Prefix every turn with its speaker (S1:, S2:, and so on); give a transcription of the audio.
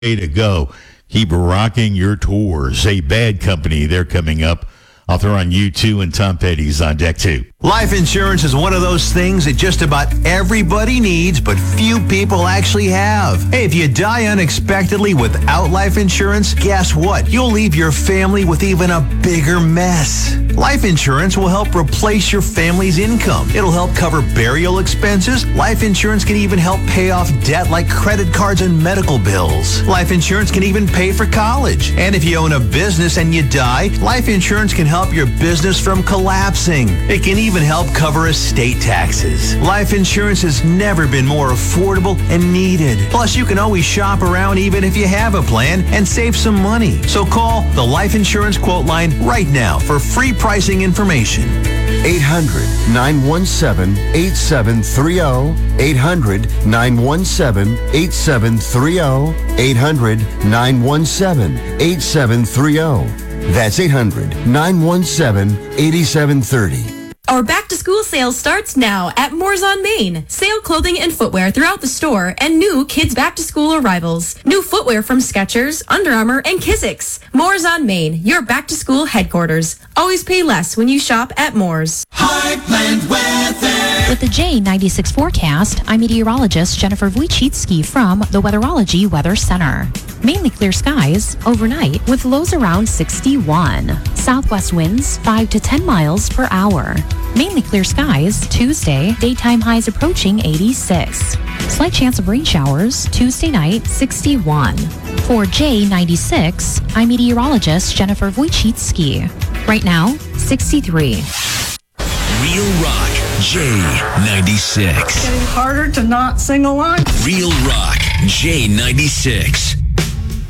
S1: way to go. Keep rocking your tours. A Bad Company, they're coming up. I'll throw on U2 and Tom Petty's on deck too.
S2: Life insurance is one of those things that just about everybody needs, but few people actually have. Hey, if you die unexpectedly without life insurance, guess what? You'll leave your family with even a bigger mess. Life insurance will help replace your family's income. It'll help cover burial expenses. Life insurance can even help pay off debt like credit cards and medical bills. Life insurance can even pay for college. And if you own a business and you die, life insurance can help your business from collapsing. It can even help cover estate taxes. Life insurance has never been more affordable and needed. Plus, you can always shop around even if you have a plan and save some money. So call the Life Insurance Quote Line right now for free pricing information.
S3: 800-917-8730. 800-917-8730. 800-917-8730. That's 800-917-8730.
S4: Our back-to-school sale starts now at Moore's on Main. Sale clothing and footwear throughout the store and new kids' back-to-school arrivals. New footwear from Skechers, Under Armour, and Kizzicks. Moore's on Main, your back-to-school headquarters. Always pay less when you shop at Moore's.
S5: Heartland Weather.
S6: With the J96 forecast, I'm meteorologist Jennifer Wojcicki from the Weatherology Weather Center. Mainly clear skies overnight with lows around 61. Southwest winds 5 to 10 miles per hour. Mainly clear skies Tuesday, daytime highs approaching 86. Slight chance of rain showers Tuesday night, 61. For J96, I'm meteorologist Jennifer Wojcicki. Right now, 63.
S7: Real Rock J96.
S8: Getting harder to not sing along.
S7: Real Rock J96.